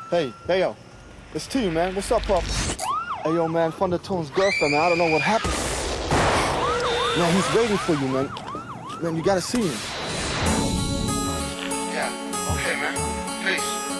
Hey, yo. It's T, man. What's up, Pop? Hey, yo, man, Thundertone's girlfriend, man. I don't know what happened. Man, he's waiting for you, man. Man, you gotta see him. Yeah, okay, man. Peace.